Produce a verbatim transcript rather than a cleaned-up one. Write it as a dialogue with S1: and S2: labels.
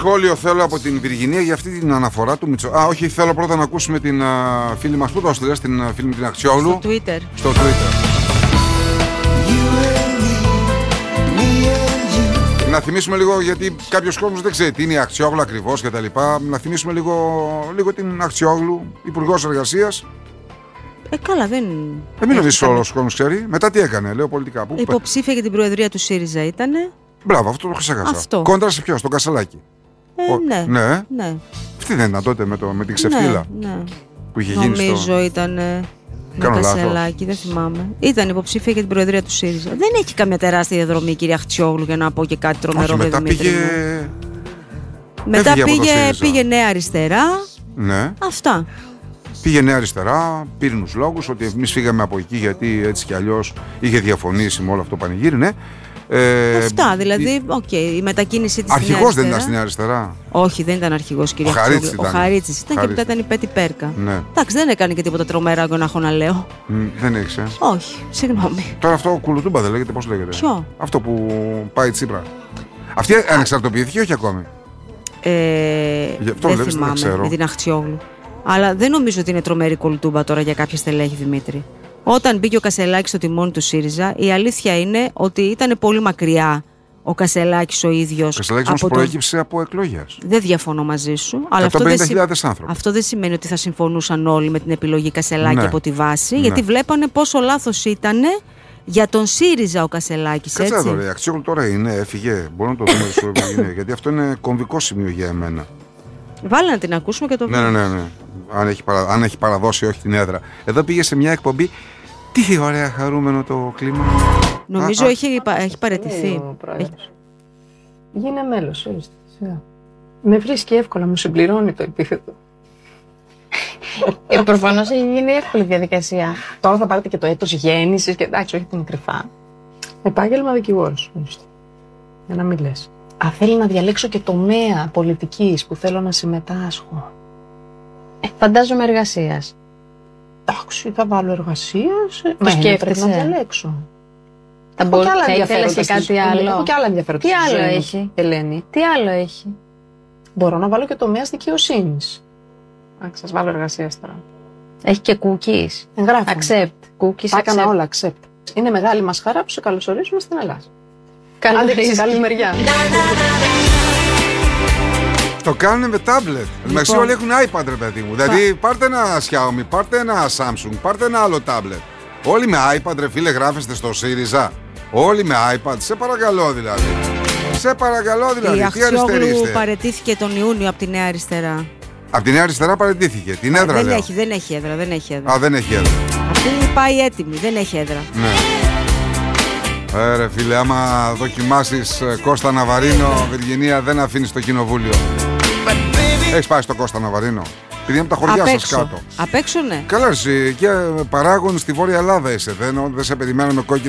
S1: σχόλιο θέλω από την Βυργινία για αυτή την αναφορά του Μητσο... Α, όχι, θέλω πρώτα να ακούσουμε την uh, φίλη μας. Πού το έστειλες, την uh, φίλη με την Αξιόγλου?
S2: Στο Twitter.
S1: Στο Twitter. Να θυμίσουμε λίγο, γιατί κάποιος κόσμος δεν ξέρει τι είναι η Αξιόγλου ακριβώς και τα λοιπά. Να θυμίσουμε λίγο, λίγο την Αξιόγλου, Υπουργός Εργασίας.
S2: Ε, καλά, δεν.
S1: Ε, μην νομίζεις όλος ο κόσμος ξέρει. Μετά τι έκανε, λέω πολιτικά. Που...
S2: Υποψήφια για την Προεδρία του ΣΥΡΙΖΑ ήτανε.
S1: Μπράβο, αυτό το ξέχασα.
S2: Αυτό.
S1: Κόντρα σε ποιο, στον Κασελάκη?
S2: Ε,
S1: Ο...
S2: ναι.
S1: ναι.
S2: ναι.
S1: Αυτή δεν ήταν τότε με, το, με την ξεφτύλα
S2: ναι, ναι.
S1: που είχε γίνει.
S2: Νομίζω
S1: στο...
S2: ήταν. Με Κασελάκη, δεν θυμάμαι. Ήταν υποψήφια για την Προεδρία του ΣΥΡΙΖΑ. Δεν έχει καμία τεράστια διαδρομή η κυρία Αξιόγλου για να πω και κάτι τρομερό.
S1: Όχι, μετά πήγε.
S2: Μετά πήγε, πήγε Νέα Αριστερά.
S1: Ναι.
S2: Αυτά.
S1: Πήγε Νέα Αριστερά, πύρινους λόγους, ότι εμείς φύγαμε από εκεί γιατί έτσι κι αλλιώς είχε διαφωνήσει με όλο αυτό το πανηγύρι, ναι. Ε,
S2: Αυτά, δηλαδή, οκ, okay, η μετακίνησή της.
S1: Αρχηγός δεν ήταν στη Νέα Αριστερά?
S2: Όχι, δεν ήταν αρχηγός, κυρία Αξιόγλου. Ο Χαρίτσης ήταν. ήταν και μετά ήταν η Πέτη Πέρκα.
S1: Ναι.
S2: Εντάξει, δεν έκανε και τίποτα τρομερά για να έχω να λέω.
S1: Mm, δεν έχεις, ε?
S2: Όχι, συγγνώμη.
S1: Τώρα αυτό κουλουτούμπα δεν λέγεται, πώς λέγεται?
S2: Ποιο?
S1: Αυτό που πάει Τσίπρα. Αυτή ανεξαρτοποιήθηκε, όχι ακόμη?
S2: Ε, δεν θυμάμαι δεν με την Αξιόγλου. Αλλά δεν νομίζω ότι είναι τρομερή κολτούμπα τώρα για κάποια στελέχη, Δημήτρη. Όταν μπήκε ο Κασελάκης στο τιμόνι του ΣΥΡΙΖΑ, η αλήθεια είναι ότι ήταν πολύ μακριά ο Κασελάκης ο ίδιος.
S1: Ο Κασελάκης όμως προέκυψε από εκλογές.
S2: Δεν διαφωνώ μαζί σου. Αλλά αυτό δεν, σι... αυτό δεν σημαίνει ότι θα συμφωνούσαν όλοι με την επιλογή Κασελάκη, ναι, από τη βάση, ναι, γιατί βλέπανε πόσο λάθος ήταν για τον ΣΥΡΙΖΑ ο Κασελάκης.
S1: Κάτσε εδώ, η Αξιόγλου τώρα είναι, έφυγε. Μπορούμε να το δούμε στο επίγεινε, γιατί αυτό είναι κομβικό σημείο για εμένα.
S2: Βάλε να την ακούσουμε και το
S1: ναι, ναι, ναι, ναι. Αν, έχει παρα... Αν έχει παραδώσει όχι την έδρα. Εδώ πήγε σε μια εκπομπή. Τι ωραία χαρούμενο το κλίμα.
S2: Νομίζω α, έχει, α, έχει παραιτηθεί.
S3: Έχει... Γίνε μέλος. Με βρίσκει εύκολα, μου συμπληρώνει το επίθετο.
S4: ε, προφανώς έχει γίνει εύκολη διαδικασία.
S3: Τώρα θα πάρετε και το έτος γέννησης και εντάξει, όχι την κρυφά. Επάγγελμα δικηγόρος. Για να μην λες. Α, θέλει να διαλέξω και τομέα πολιτικής που θέλω να συμμετάσχω.
S4: Ε, φαντάζομαι εργασίας.
S3: Εντάξει, θα βάλω εργασίας.
S4: Μα σκέφτεσαι
S3: να διαλέξω.
S4: Θα μπορούσε να ήθελες και κάτι άλλο.
S3: Έχω και άλλα ενδιαφέροντα.
S4: Τι άλλο έχει,
S3: Ελένη?
S4: Τι άλλο έχει?
S3: Μπορώ να βάλω και τομέας δικαιοσύνης. Εντάξει, σας βάλω εργασίας τώρα.
S4: Έχει και cookies.
S3: Εγγράφω.
S4: Accept. Cookies,
S3: τα έκανα
S4: accept.
S3: όλα accept. Είναι μεγάλη μας χαρά που σε καλωσορίζουμε στην Ελλάδα.
S4: Καλή,
S3: καλή μεριά.
S1: Το κάνουν με τάμπλετ. Εντάξει, όλοι έχουν iPad, ρε παιδί μου. Δηλαδή, πάρτε ένα Xiaomi, πάρτε ένα Samsung, πάρτε ένα άλλο τάμπλετ. Όλοι με iPad, ρε φίλε, γράφεστε στο ΣΥΡΙΖΑ. Όλοι με iPad. Σε παρακαλώ δηλαδή. Σε παρακαλώ δηλαδή.
S2: Η
S1: Τι αριστερή είστε?
S2: Παραιτήθηκε τον Ιούνιο από τη Νέα Αριστερά.
S1: Από τη Νέα Αριστερά παραιτήθηκε. Την έδρα,
S2: δεν
S1: λέω.
S2: έχει, δεν έχει έδρα, δεν έχει έδρα.
S1: Α, δεν έχει έδρα.
S2: Αυτή πάει έτοιμη, δεν έχει έδρα.
S1: Ναι. Ε, ρε φίλε, άμα δοκιμάσεις Κώστα Ναβαρίνο, Βυργινία, δεν αφήνεις το κοινοβούλιο. Έχεις πάει στο Κώστα Ναβαρίνο? Επειδή είναι από τα χωριά σας κάτω.
S2: Απ' έξω, ναι.
S1: Καλά, εσύ και παράγων στη Βόρεια Ελλάδα είσαι. Δεν, δεν σε περιμένω με κόκκινο.